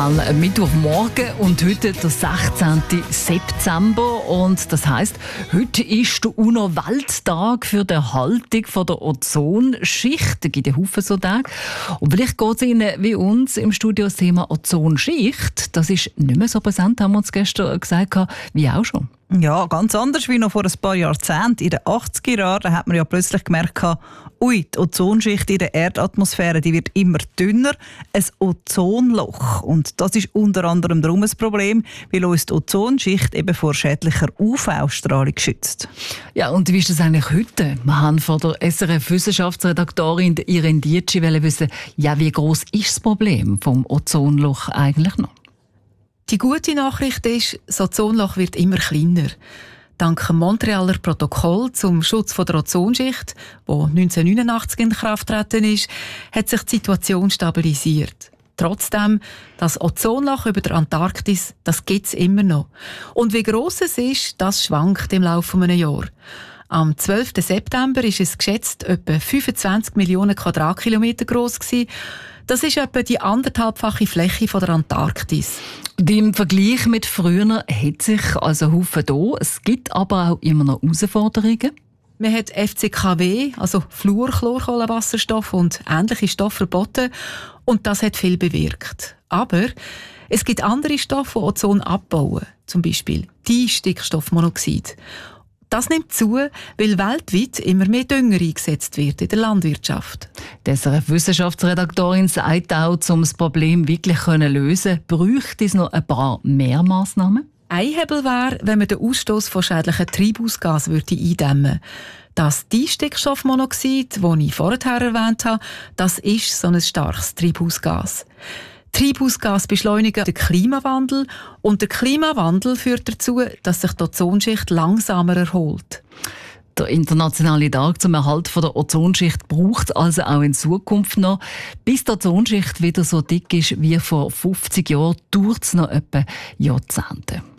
haben Mittwochmorgen und heute der 16. September. Und das heisst, heute ist der UNO-Welttag für die Erhaltung von der Ozonschicht. Da gibt es Haufen so Tage. Und vielleicht geht es Ihnen wie uns im Studio das Thema Ozonschicht. Das ist nicht mehr so präsent, haben wir uns gestern gesagt, wie auch schon. Ja, ganz anders wie noch vor ein paar Jahrzehnten. In den 80er Jahren hat man ja plötzlich gemerkt, die Ozonschicht in der Erdatmosphäre die wird immer dünner, ein Ozonloch. Und das ist unter anderem darum ein Problem, weil uns die Ozonschicht eben vor schädlicher UV-Strahlung schützt. Ja, und wie ist das eigentlich heute? Wir haben von der SRF-Wissenschaftsredaktorin Irene Dietschi wissen, ja, wie gross ist das Problem vom Ozonloch eigentlich noch? Die gute Nachricht ist, das Ozonloch wird immer kleiner. Dank dem Montrealer Protokoll zum Schutz der Ozonschicht, das 1989 in Kraft getreten ist, hat sich die Situation stabilisiert. Trotzdem, das Ozonloch über der Antarktis, das gibt es immer noch. Und wie gross es ist, das schwankt im Laufe eines Jahres. Am 12. September ist es geschätzt etwa 25 Millionen Quadratkilometer gross gewesen. Das ist etwa die 1,5-fache Fläche von der Antarktis. Im Vergleich mit früher hat sich also Haufen da. Es gibt aber auch immer noch Herausforderungen. Man hat FCKW, also Fluorchlorkohlenwasserstoff und ähnliche Stoffe verboten. Und das hat viel bewirkt. Aber es gibt andere Stoffe, die Ozon abbauen. Zum Beispiel Distickstoffmonoxid. Das nimmt zu, weil weltweit immer mehr Dünger eingesetzt wird in der Landwirtschaft. Die SRF-Wissenschaftsredaktorin sagt auch, um das Problem wirklich zu lösen, bräuchte es noch ein paar mehr Massnahmen. Ein Hebel wäre, wenn man den Ausstoß von schädlichen Treibhausgasen eindämmen würde. Das Distickstoffmonoxid, das ich vorher erwähnt habe, das ist so ein starkes Treibhausgas. Treibhausgas beschleunigen den Klimawandel und der Klimawandel führt dazu, dass sich die Ozonschicht langsamer erholt. Der internationale Tag zum Erhalt der Ozonschicht braucht es also auch in Zukunft noch. Bis die Ozonschicht wieder so dick ist wie vor 50 Jahren, dauert es noch etwa Jahrzehnte.